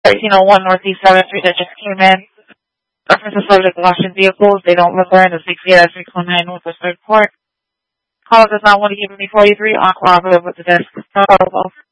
1301 Northeast 7th Street that just came in. Reference to subject washing vehicles. They don't look right in the 68-329 Northwest 3rd Court. Caller does not want to give me 43 on cooperative with the desk.